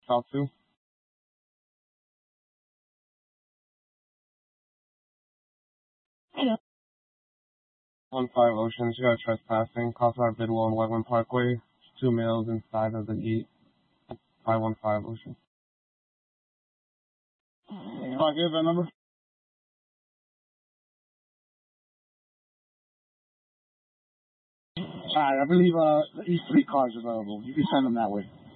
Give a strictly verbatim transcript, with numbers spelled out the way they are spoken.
South two. Hello. One five Oceans, you got trespassing. Crossfire Bidwell and Whiteland Parkway. Two males inside of the gate. Five one five Ocean. Can I give that number? Alright, I believe uh these three cars are available. You can send them that way.